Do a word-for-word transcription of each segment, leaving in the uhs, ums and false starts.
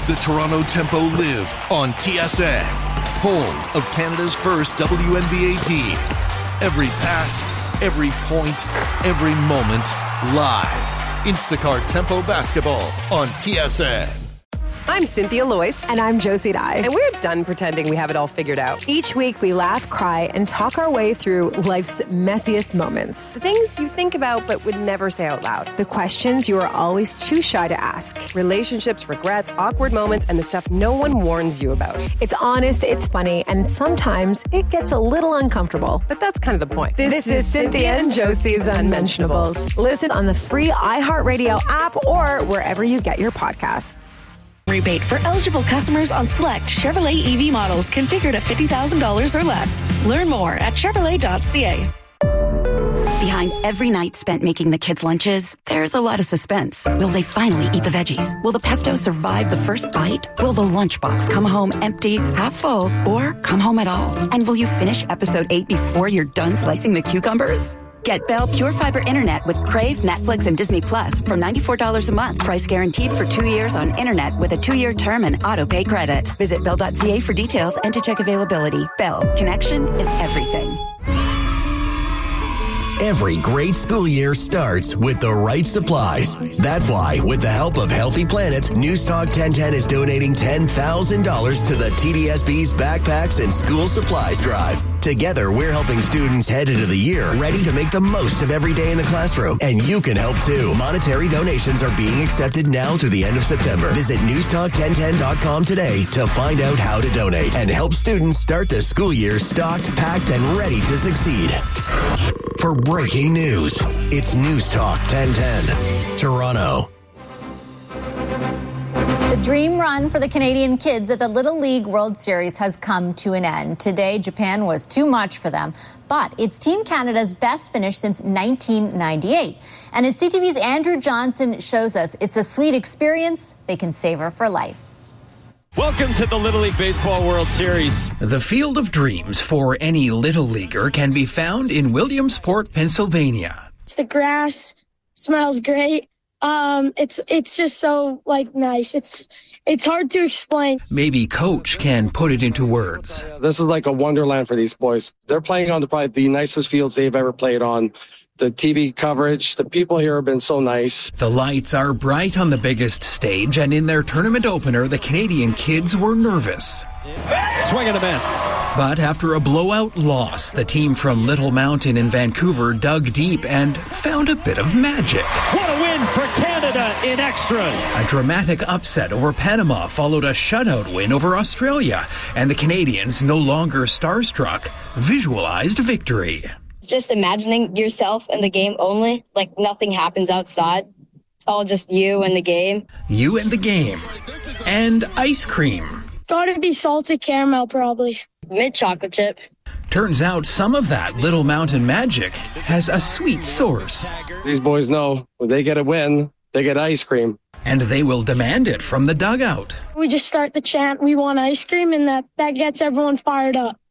the Toronto Tempo live on T S N, home of Canada's first W N B A team. Every pass, every point, every moment, live. Instacart Tempo Basketball on T S N. I'm Cynthia Loyce. And I'm Josie Dye. And we're done pretending we have it all figured out. Each week we laugh, cry, and talk our way through life's messiest moments. The things you think about but would never say out loud. The questions you are always too shy to ask. Relationships, regrets, awkward moments, and the stuff no one warns you about. It's honest, it's funny, and sometimes it gets a little uncomfortable. But that's kind of the point. This, this is, is Cynthia and Josie's Unmentionables. Listen on the free iHeartRadio app or wherever you get your podcasts. Rebate for eligible customers on select Chevrolet E V models configured at fifty thousand dollars or less. Learn more at Chevrolet dot C A. Behind every night spent making the kids' lunches, there's a lot of suspense. Will they finally eat the veggies? Will the pesto survive the first bite? Will the lunchbox come home empty, half full, or come home at all? And will you finish episode eight before you're done slicing the cucumbers? Get Bell Pure Fiber Internet with Crave, Netflix, and Disney Plus for ninety-four dollars a month. Price guaranteed for two years on internet with a two-year term and auto-pay credit. Visit Bell dot C A for details and to check availability. Bell, connection is everything. Every great school year starts with the right supplies. That's why, with the help of Healthy Planet, News Talk ten ten is donating ten thousand dollars to the T D S B's Backpacks and School Supplies Drive. Together, we're helping students head into the year ready to make the most of every day in the classroom. And you can help too. Monetary donations are being accepted now through the end of September. Visit news talk ten ten dot com today to find out how to donate and help students start the school year stocked, packed, and ready to succeed. For breaking news, it's News Talk ten ten, Toronto. The dream run for the Canadian kids at the Little League World Series has come to an end. Today, Japan was too much for them, but it's Team Canada's best finish since nineteen ninety-eight. And as C T V's Andrew Johnson shows us, it's a sweet experience they can savor for life. Welcome to the Little League Baseball World Series. The field of dreams for any Little Leaguer can be found in Williamsport, Pennsylvania. The grass smells great. Um, it's it's just so like nice. It's it's hard to explain. Maybe Coach can put it into words. This is like a wonderland for these boys. They're playing on the probably the nicest fields they've ever played on. The T V coverage, the people here have been so nice. The lights are bright on the biggest stage, and in their tournament opener, the Canadian kids were nervous. Swing and a miss. But after a blowout loss, the team from Little Mountain in Vancouver dug deep and found a bit of magic. What a win for Canada in extras. A dramatic upset over Panama followed a shutout win over Australia, and the Canadians, no longer starstruck, visualized victory. Just imagining yourself in the game only, like nothing happens outside. It's all just you and the game. You and the game. And ice cream. Gotta be salted caramel, probably. Mint chocolate chip. Turns out some of that Little Mountain magic has a sweet source. These boys know when they get a win, they get ice cream. And they will demand it from the dugout. We just start the chant, we want ice cream, and that, that gets everyone fired up.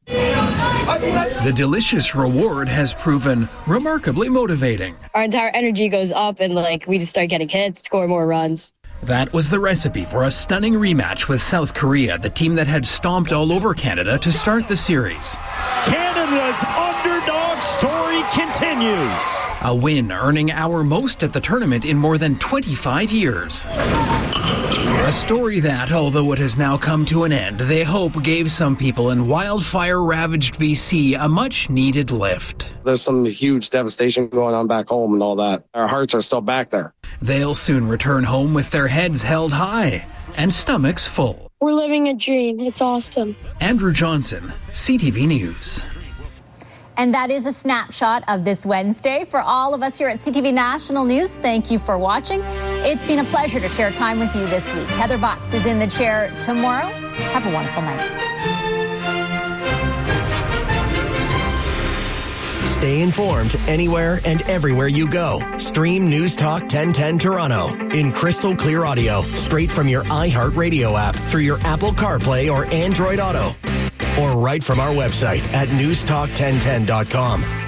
The delicious reward has proven remarkably motivating. Our entire energy goes up and like we just start getting hits, score more runs. That was the recipe for a stunning rematch with South Korea, the team that had stomped all over Canada to start the series. Canada's underdog story continues. A win earning our most at the tournament in more than twenty-five years. A story that, although it has now come to an end, they hope gave some people in wildfire-ravaged B C a much-needed lift. There's some huge devastation going on back home and all that. Our hearts are still back there. They'll soon return home with their heads held high and stomachs full. We're living a dream. It's awesome. Andrew Johnson, C T V News. And that is a snapshot of this Wednesday. For all of us here at C T V National News, thank you for watching. It's been a pleasure to share time with you this week. Heather Botts is in the chair tomorrow. Have a wonderful night. Stay informed anywhere and everywhere you go. Stream News Talk ten ten Toronto in crystal clear audio straight from your iHeartRadio app through your Apple CarPlay or Android Auto, or right from our website at news talk ten ten dot com.